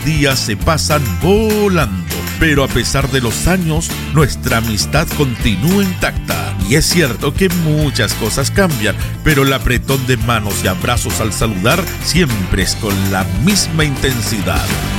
días se pasan volando, pero a pesar de los años, nuestra amistad continúa intacta. Y es cierto que muchas cosas cambian, pero el apretón de manos y abrazos al saludar siempre es con la misma intensidad.